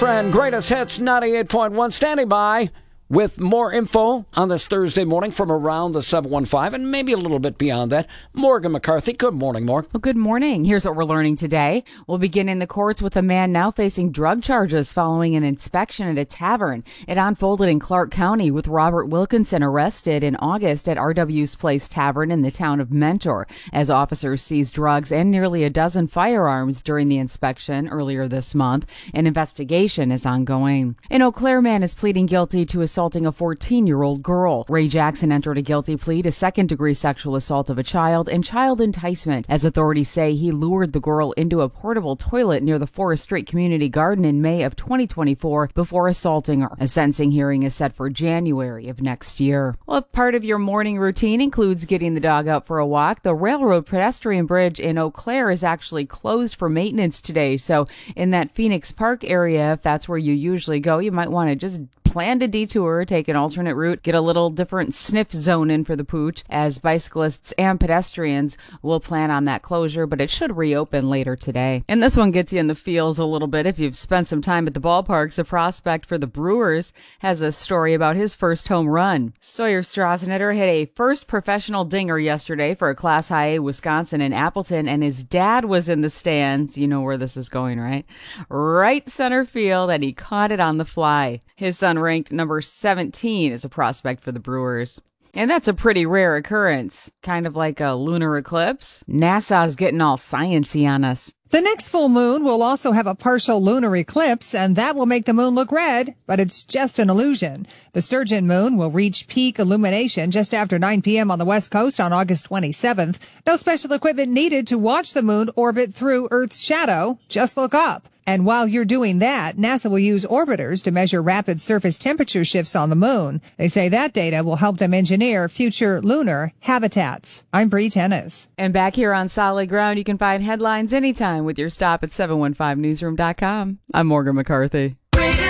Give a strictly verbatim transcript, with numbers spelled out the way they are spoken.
Friend, Greatest Hits ninety-eight point one, standing by with more info on this Thursday morning from around the seven one five and maybe a little bit beyond that. Morgan McCarthy. Good morning, Morgan. Well, good morning. Here's what we're learning today. We'll begin in the courts with a man now facing drug charges following an inspection at a tavern. It unfolded in Clark County with Robert Wilkinson arrested in August at R W's Place Tavern in the town of Mentor as officers seized drugs and nearly a dozen firearms during the inspection earlier this month. An investigation is ongoing. An Eau Claire man is pleading guilty to assault assaulting a fourteen-year-old girl. Ray Jackson entered a guilty plea to second-degree sexual assault of a child and child enticement, as authorities say he lured the girl into a portable toilet near the Forest Street Community Garden in May of twenty twenty-four before assaulting her. A sentencing hearing is set for January of next year. Well, if part of your morning routine includes getting the dog out for a walk, the Railroad Pedestrian Bridge in Eau Claire is actually closed for maintenance today. So in that Phoenix Park area, if that's where you usually go, you might want to just plan a detour, take an alternate route, get a little different sniff zone in for the pooch, as bicyclists and pedestrians will plan on that closure, but it should reopen later today. And this one gets you in the feels a little bit if you've spent some time at the ballparks. A prospect for the Brewers has a story about his first home run. Sawyer Strasnitter hit a first professional dinger yesterday for a Class High A Wisconsin in Appleton, and his dad was in the stands. You know where this is going, right? Right center field, and he caught it on the fly. His son ranked number seventeen as a prospect for the Brewers. And that's a pretty rare occurrence, kind of like a lunar eclipse. NASA's getting all sciencey on us. The next full moon will also have a partial lunar eclipse, and that will make the moon look red, but it's just an illusion. The Sturgeon moon will reach peak illumination just after nine p.m. on the west coast on August twenty-seventh. No special equipment needed to watch the moon orbit through Earth's shadow. Just look up. And while you're doing that, NASA will use orbiters to measure rapid surface temperature shifts on the moon. They say that data will help them engineer future lunar habitats. I'm Bree Tennis. And back here on Solid Ground, you can find headlines anytime with your stop at seven one five newsroom dot com. I'm Morgan McCarthy.